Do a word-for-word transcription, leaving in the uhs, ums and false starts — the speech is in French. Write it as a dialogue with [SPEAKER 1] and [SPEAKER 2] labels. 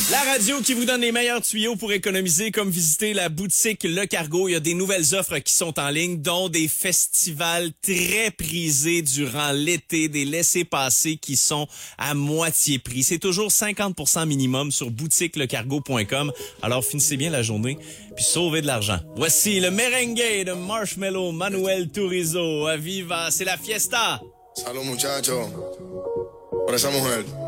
[SPEAKER 1] La radio qui vous donne les meilleurs tuyaux pour économiser, comme visiter la boutique Le Cargo. Il y a des nouvelles offres qui sont en ligne, dont des festivals très prisés durant l'été, des laissez-passer qui sont à moitié prix. C'est toujours cinquante pour cent minimum sur boutique le cargo point com. Alors finissez bien la journée, puis sauvez de l'argent. Voici le merengue de Marshmello Manuel Turizo. Viva, c'est la fiesta!
[SPEAKER 2] Salud, muchachos, por esa mujer.